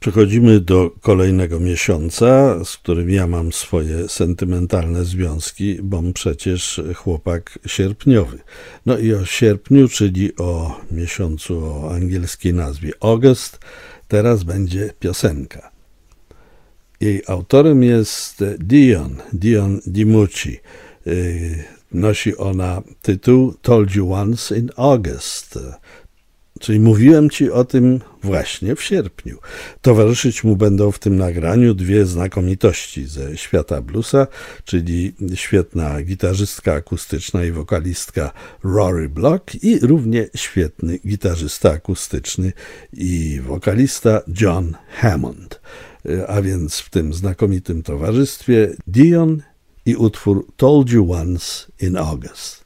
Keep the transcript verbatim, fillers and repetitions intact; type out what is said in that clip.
Przechodzimy do kolejnego miesiąca, z którym ja mam swoje sentymentalne związki, bo przecież chłopak sierpniowy. No i o sierpniu, czyli o miesiącu o angielskiej nazwie August, teraz będzie piosenka. Jej autorem jest Dion, Dion DiMucci. Nosi ona tytuł Told You Once in August, czyli mówiłem ci o tym właśnie w sierpniu. Towarzyszyć mu będą w tym nagraniu dwie znakomitości ze świata bluesa, czyli świetna gitarzystka akustyczna i wokalistka Rory Block i równie świetny gitarzysta akustyczny i wokalista John Hammond. A więc w tym znakomitym towarzystwie Dion i utwór Told You Once in August.